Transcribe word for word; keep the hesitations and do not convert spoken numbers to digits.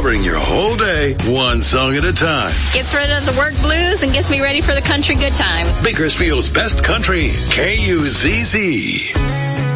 covering your whole day, one song at a time. Gets rid of the work blues and gets me ready for the country good times. Bakersfield's best country, K U Z Z.